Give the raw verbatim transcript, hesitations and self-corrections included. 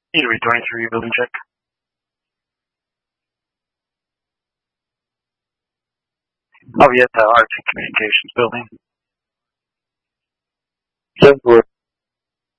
E W twenty-three building check. Alvieta Arts and Communications building. ten four.